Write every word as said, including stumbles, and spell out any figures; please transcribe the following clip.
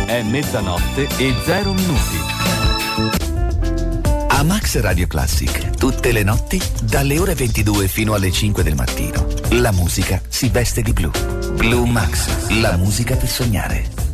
È mezzanotte e zero minuti. A Max Radio Classic, tutte le notti, dalle ore ventidue fino alle cinque del mattino, la musica si veste di blu. Blue Max, la musica per sognare.